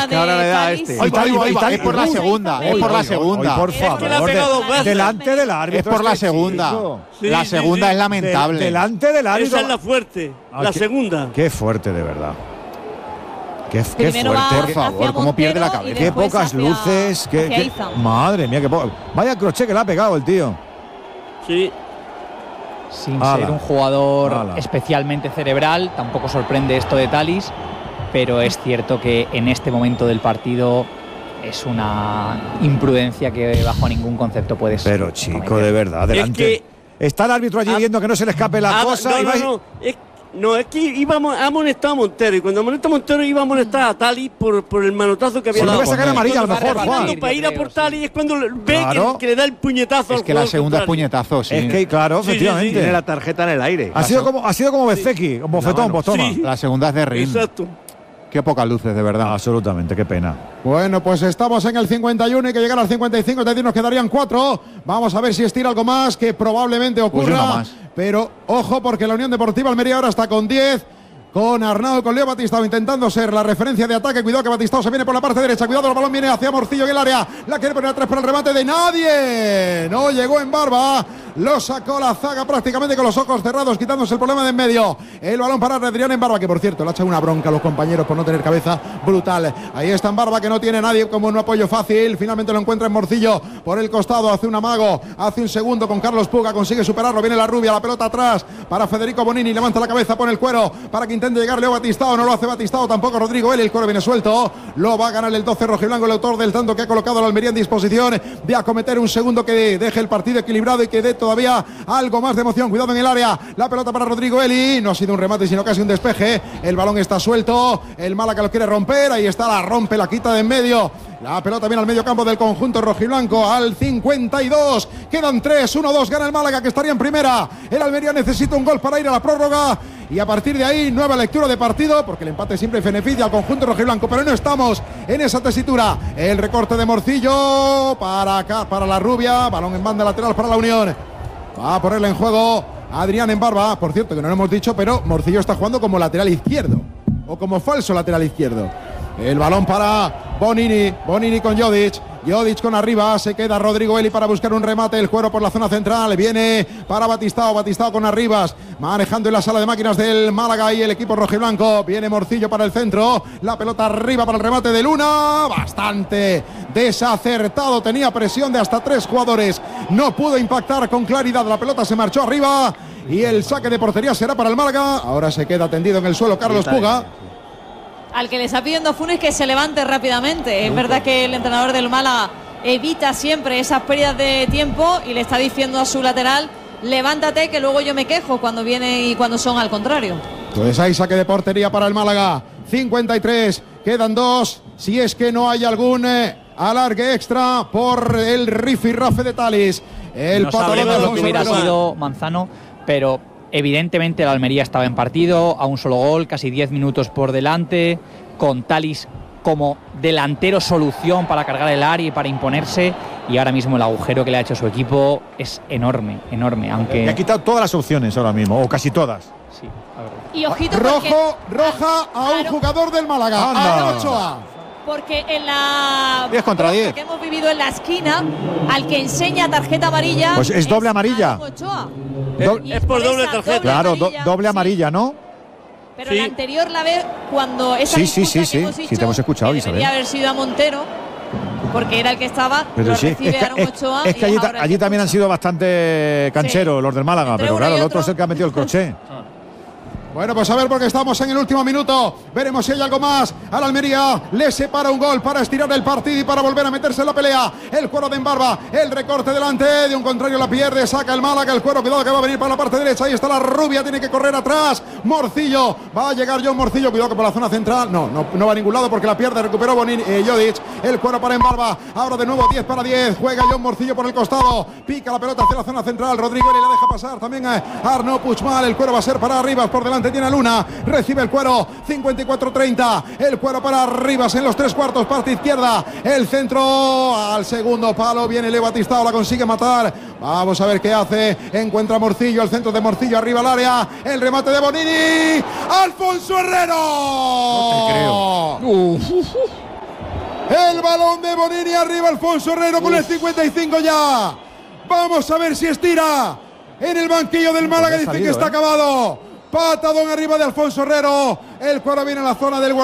Es que ahora le da a este. Es por la segunda. Es por la segunda. Por favor. Delante del árbitro. Es por la segunda. La segunda es lamentable. Delante del árbitro. Esa es la fuerte. La segunda. Qué fuerte, de verdad. Qué fuerte, por favor, cómo pierde la cabeza. Qué pocas luces. Madre mía, vaya crochet que le ha pegado el tío. Sí. Sin ser un jugador especialmente cerebral, tampoco sorprende esto de Thalys, pero es cierto que en este momento del partido es una imprudencia que bajo ningún concepto puedes. Pero chico, de verdad, adelante. Es que está el árbitro allí viendo que no se le escape la cosa. No, es que ha molestado a Montero, y cuando molesta a Montero iba a molestar a Thalys por el manotazo que había dado. Le va a sacar amarilla a lo mejor, Juan. Para ir a por Thalys es cuando ve que le da el puñetazo. Es que la segunda es puñetazo, sí. Es que, claro, efectivamente. Tiene la tarjeta en el aire. Ha sido como Bezeki, como bofetón, pues toma. La segunda es de Rin. Exacto. Qué pocas luces, de verdad. Absolutamente, qué pena. Bueno, pues estamos en el 51 y que llegar al 55, es decir, nos quedarían 4. Vamos a ver si estira algo más, que probablemente ocurra. Pues uno más. Pero ojo, porque la Unión Deportiva Almería ahora está con 10. Con Arnau, con Leo Batistao intentando ser la referencia de ataque. Cuidado que Batistao se viene por la parte derecha. Cuidado, el balón viene hacia Morcillo en el área. La quiere poner atrás para el remate de nadie. No llegó en Barba. Lo sacó la zaga prácticamente con los ojos cerrados, quitándose el problema de en medio. El balón para Adrián en Barba, que por cierto le ha echado una bronca a los compañeros por no tener cabeza brutal. Ahí está en Barba, que no tiene nadie como un apoyo fácil. Finalmente lo encuentra en Morcillo por el costado. Hace un amago, hace un segundo con Carlos Puga. Consigue superarlo. Viene la rubia, la pelota atrás para Federico Bonini. Levanta la cabeza, pone el cuero para que intente llegar Leo Batistao. No lo hace Batistao, tampoco Rodrigo Eli. El cuero viene suelto. Lo va a ganar el 12 rojiblanco, el autor del tanto que ha colocado a la Almería en disposición de acometer un segundo que deje el partido equilibrado y que dé todavía algo más de emoción. Cuidado en el área. La pelota para Rodrigo Eli. No ha sido un remate, sino casi un despeje. El balón está suelto. El Málaga lo quiere romper. Ahí está, la rompe, la quita de en medio. La pelota viene al medio campo del conjunto rojiblanco al 52. Quedan 3, 1-2. Gana el Málaga, que estaría en primera. El Almería necesita un gol para ir a la prórroga. Y a partir de ahí, nueva lectura de partido, porque el empate siempre beneficia al conjunto rojiblanco. Pero no estamos en esa tesitura. El recorte de Morcillo para acá, para la rubia. Balón en banda lateral para la Unión. Va a ponerle en juego Adrián en Barba. Por cierto, que no lo hemos dicho, pero Morcillo está jugando como lateral izquierdo. O como falso lateral izquierdo. El balón para Bonini. Bonini con Jodic. Jodic con arriba. Se queda Rodrigo Eli para buscar un remate. El cuero por la zona central. Viene para Batistao. Batistao con Arribas. Manejando en la sala de máquinas del Málaga y el equipo rojiblanco. Viene Morcillo para el centro. La pelota arriba para el remate de Luna. Bastante desacertado. Tenía presión de hasta 3 jugadores. No pudo impactar con claridad. La pelota se marchó arriba. Y el saque de portería será para el Málaga. Ahora se queda tendido en el suelo Carlos Puga. Al que le está pidiendo Funes que se levante rápidamente. Es verdad que el entrenador del Málaga evita siempre esas pérdidas de tiempo y le está diciendo a su lateral: levántate, que luego yo me quejo cuando viene y cuando son al contrario. Pues hay saque de portería para el Málaga. 53, quedan 2. Si es que no hay algún alargue extra por el rifirrafe de Thalys. El no sabemos lo que hubiera sido Manzano, pero evidentemente la Almería estaba en partido, a un solo gol, casi 10 minutos por delante, con Thalys como delantero solución para cargar el área y para imponerse, y ahora mismo el agujero que le ha hecho su equipo es enorme, enorme. Aunque le ha quitado todas las opciones ahora mismo, o casi todas. Sí, la verdad. Y ojito, roja a un jugador del Málaga, a Ochoa. Porque en la 10 contra 10 que hemos vivido en la esquina, al que enseña tarjeta amarilla, pues es doble amarilla. Es por doble tarjeta. Claro, doble amarilla, ¿no? Pero sí. La anterior la ve cuando esa sí, te hemos escuchado, Isabel. Debería haber sido a Montero, porque era el que estaba. Pero sí, es que allí también han sido bastante cancheros los del Málaga, pero claro, el otro es el que ha metido el crochet. Bueno, pues a ver, porque estamos en el último minuto. Veremos si hay algo más. A la Almería le separa un gol para estirar el partido y para volver a meterse en la pelea. El cuero de Embarba, el recorte delante de un contrario, la pierde, saca el Málaga, el cuero, cuidado que va a venir para la parte derecha. Ahí está la rubia, tiene que correr atrás. Morcillo, va a llegar John Morcillo, cuidado que por la zona central. No va a ningún lado porque la pierde, recuperó Bonini, Jodic. El cuero para Embarba, ahora de nuevo 10 para 10. Juega John Morcillo por el costado, pica la pelota hacia la zona central. Rodrigo le la deja pasar también a Arnaud Puigmal. El cuero va a ser para Arribas, por delante tiene a Luna, recibe el cuero, 54-30, el cuero para Arribas en los 3/4, parte izquierda, el centro al segundo palo, viene Leo Batistao, la consigue matar, vamos a ver qué hace, encuentra Morcillo, el centro de Morcillo arriba al área, el remate de Bonini, Alfonso Herrero. No te creo. El balón de Bonini, arriba Alfonso Herrero con el 55 ya. Vamos a ver si estira. En el banquillo del Málaga dicen que está acabado. Patadón arriba de Alfonso Herrero. El cuadro viene a la zona del